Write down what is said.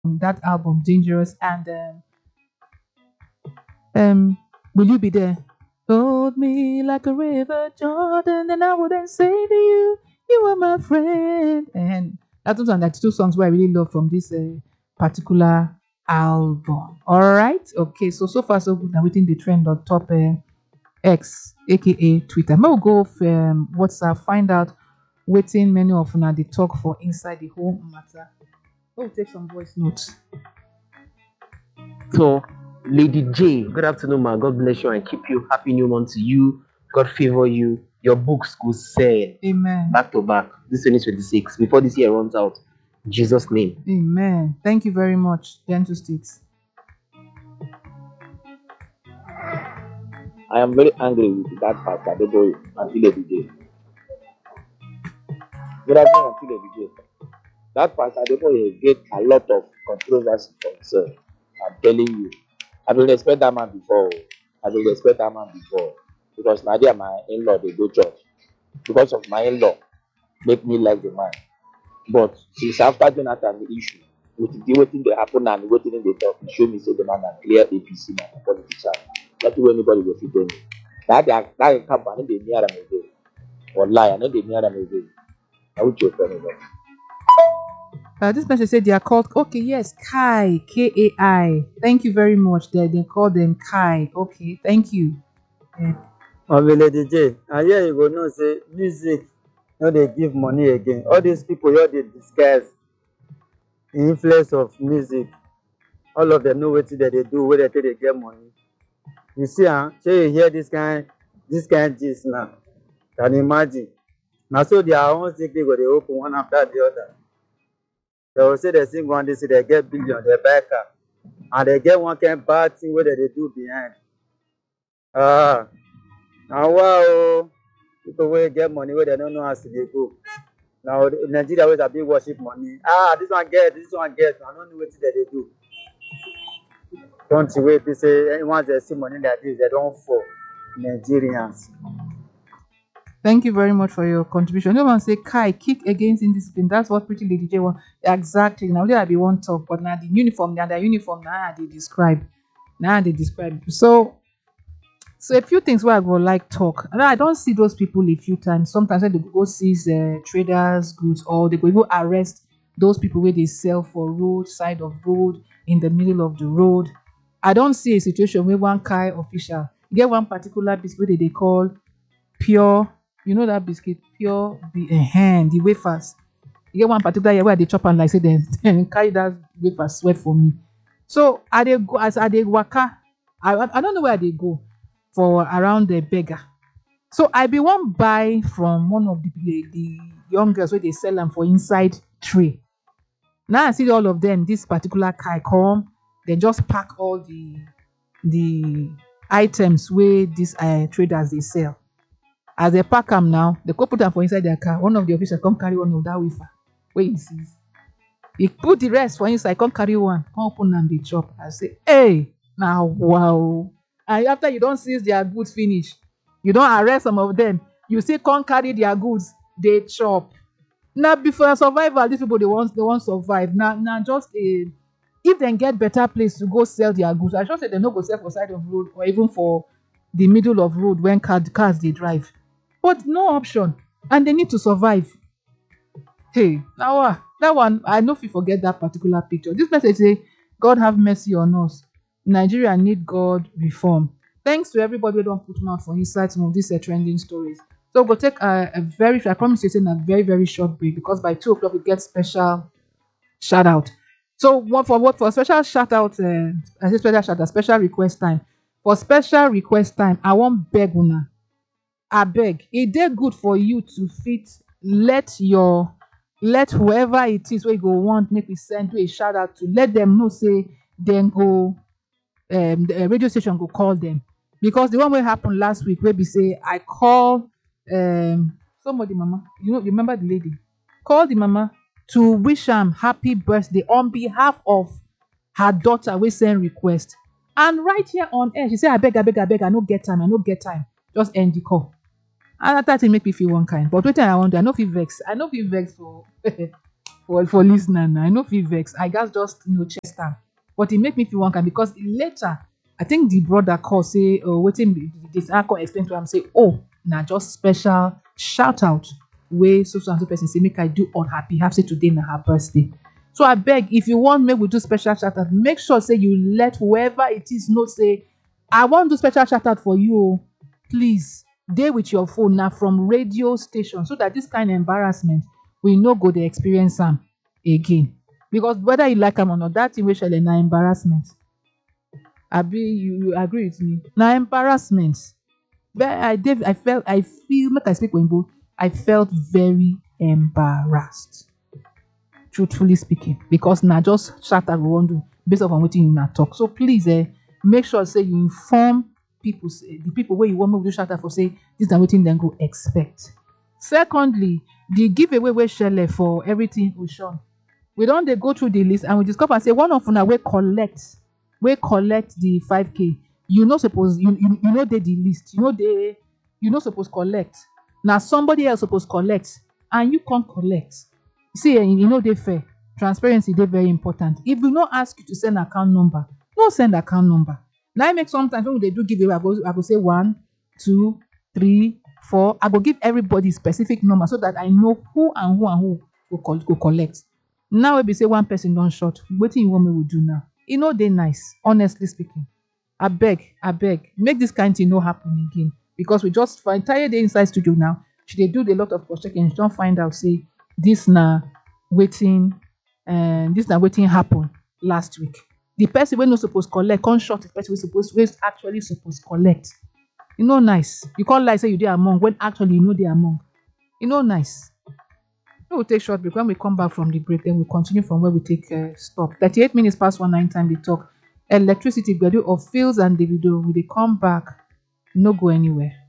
that album Dangerous and um Will You Be There? Hold me like a river, Jordan, and I wouldn't say to you, you are my friend. And that's those are the two songs where I really love from this particular album. All right, okay. So far so good. Now within the trend on top X, aka Twitter. May we go WhatsApp, find out waiting many of una the talk for inside the whole matter. Oh, take some voice notes. So, Lady J, good afternoon, ma. God bless you and keep you. Happy new month to you. God favor you. Your books will sell Amen. back to back this 2026 before this year runs out. In Jesus' name. Amen. Thank you very much, Gentle Sticks. I am very angry with that pastor, Adeboye, until every day. Good afternoon, until every day. That pastor, Adeboye, get a lot of controversy for himself. I'm telling you. I will respect that man before. I will respect that man before. Because now they are my in-law, they go church. Because of my in-law, make me like the man. But since after Jonathan the issue, with the waiting they happen and waiting in the talk, he show me say the man and clear APC man politician. Not where anybody will fit me. That company they near them again. Or lie, and then they near them again. I would joke on it. This person said they are called, okay, yes, Kai, Kai. Thank you very much. They call them Kai. Okay, thank you. Yeah. Lady J, and here you go know say music no dey give money again. All these people here dey disguise the influence of music. All of them know wetin dem dey do wey dem take dey get money. You see shey you hear this kind gist now, can imagine. Na so their own secret go dey open one after the other. They go say dem sing one day say dem get billion, dem buy car, and dem get one kind bad thing wey dem dey do behind. Na wa people wey get money wey dem no know as e dey go. Na Nigeria wey sabi worship money. This one get, I no know wetin dem dey do. Country wey be say once dem see money like this, dem don fall. Nigerians. Thank you very much for your contribution. No one say Kai kick against indiscipline. That's what Pretty Lady J want. Exactly. Now there be one talk, but now the uniform, now they describe. So a few things where I go like talk. And I don't see those people a few times. Sometimes when they go seize traders' goods or they go even arrest those people where they sell for road, side of road, in the middle of the road. I don't see a situation where one Kai official get one particular biscuit where they call pure, you know that biscuit, pure the wafers. You get one particular year where they chop and like say then carry that wafer sweat for me. So I they go as I they waka, I don't know where they go for around the beggar. So I be one buy from one of the young girls where they sell them for inside tray. Now I see all of them, this particular Kai come, they just pack all the items where these traders they sell. As they pack them now, they go put them for inside their car. One of the officials come carry one of that wafer. Where he sees. He put the rest for inside, come carry one, come open and they chop. I say, hey, now wow. And after you don't seize their goods finish, you don't arrest some of them, you still can't carry their goods, they chop. Now before survival, these people they want survive. Now just a if they get better place to go sell their goods, I just say they no go sell for side of road or even for the middle of road when cars they drive. But no option. And they need to survive. Hey, now that one, I know if you forget that particular picture. This message say, God have mercy on us. Nigeria need God reform. Thanks to everybody who don't put mouth for inside some of these trending stories. So we'll take I promise you it's in a very, very short break because by 2 o'clock we get special shout out. So for special shout out, I say special shout out, special request time. For special request time, I want beg una. I beg. It dey good for you to fit let whoever it is where you go want make we send you a shout out to let them know say then go the radio station go call them because the one wey happen last week wey be say I call somebody mama you remember the lady call the mama to wish am happy birthday on behalf of her daughter wey send request and right here on air she say abeg I no get time just end the call and that thing make me feel one kind but wetin I wan do I no fit vex for for listener now. I know fit vex. I guess just chest am. But it make me feel one kind because later I think the brother call say, oh, waiting this uncle explain to him say, oh, now just special shout out way so and so person say make I do on her behalf say today na her birthday. So I beg if you want make we do special shout out, make sure say you let whoever it is know say I want to do special shout out for you. Oh. Please dey with your phone now from radio station so that this kind of embarrassment we no go dey experience am again. Because whether you like am or not, that thing wey shele na embarrassment. Abi you agree with me? Na embarrassment. But I feel make I speak Oyinbo, I felt very embarrassed. Truthfully speaking, because na just shout out we wan do based on wetin una talk. So please make sure say you inform people, the people wey you want make we do shout out for say this na wetin dem go expect. Secondly, the giveaway wey shele for everything Ocean. We don dey go through the list and we discover say one of una wey collect the 5k, you no suppose you no dey the list, you no suppose collect. Na somebody else suppose collect and you can't collect. See, e no dey fair. Transparency dey very important. If we no ask you to send account number, no send account number. Na it make sometimes when we dey do giveaway, I go say 1, 2, 3, 4. I go give everybody specific number so that I know who and who go collect. Now we be say one person don short. Wetin you want me we do now? E no dey nice, honestly speaking. Abeg, make this kind thing no happen again. Because we just find tired dey inside studio now. She dey do a lot of cross checking. She don find out say this na wetin happen last week. The person wey no suppose collect come short the person wey actually suppose collect. E no nice. You can't lie say you dey among when actually you no dey among. E no nice. We will take short break. When we come back from the break, then we'll continue from where we take stop. 38 minutes past 19 time they talk. Electricity, Gbedu of Fields and Davido. Will they come back? No go anywhere.